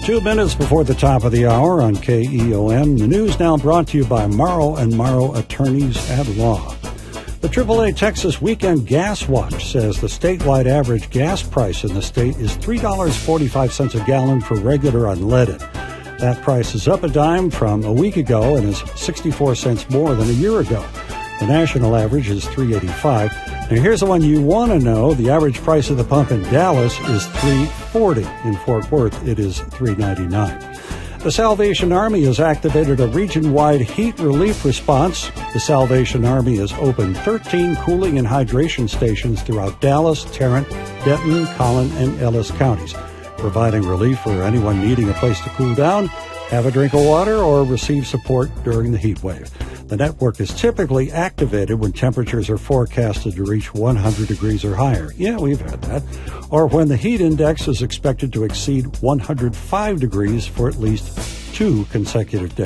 2 minutes before the top of the hour on KEOM. The news now brought to you by Morrow & Morrow Attorneys at Law. The AAA Texas Weekend Gas Watch says the statewide average gas price in the state is $3.45 a gallon for regular unleaded. That price is up a dime from a week ago and is 64 cents more than a year ago. The national average is $3.85. Now here's the one you want to know. The average price of the pump in Dallas is $3.40. In Fort Worth, it is $3.99. The Salvation Army has activated a region-wide heat relief response. The Salvation Army has opened 13 cooling and hydration stations throughout Dallas, Tarrant, Denton, Collin, and Ellis counties, providing relief for anyone needing a place to cool down, have a drink of water, or receive support during the heat wave. The network is typically activated when temperatures are forecasted to reach 100 degrees or higher. Yeah, we've had that. Or when the heat index is expected to exceed 105 degrees for at least 2 consecutive days.